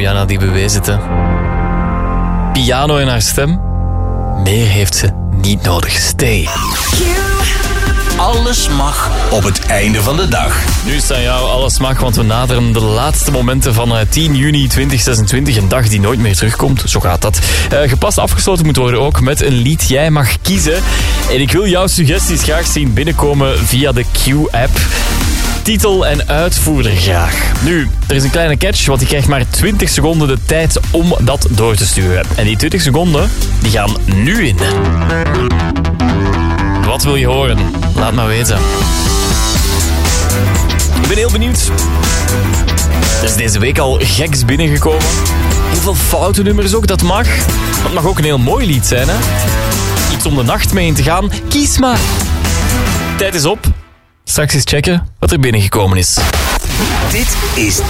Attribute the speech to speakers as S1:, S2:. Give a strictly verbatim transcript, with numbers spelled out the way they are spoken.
S1: Rihanna die bewezen het. Piano in haar stem. Meer heeft ze niet nodig. Stay.
S2: Alles mag op het einde van de dag.
S1: Nu is het aan jou, alles mag, want we naderen de laatste momenten van tien juni tweeduizend zesentwintig. Een dag die nooit meer terugkomt, zo gaat dat. Uh, gepast afgesloten moet worden ook met een lied Jij mag kiezen. En ik wil jouw suggesties graag zien binnenkomen via de Q-app. Titel en uitvoerder graag. Nu, er is een kleine catch, want je krijgt maar twintig seconden de tijd om dat door te sturen. En die twintig seconden, die gaan nu in. Wat wil je horen? Laat maar weten. Ik ben heel benieuwd. Er is deze week al geks binnengekomen. Heel veel foute nummers ook, dat mag. Dat mag ook een heel mooi lied zijn, hè? Iets om de nacht mee in te gaan. Kies maar. Tijd is op. Straks eens checken wat er binnengekomen is.
S2: Dit is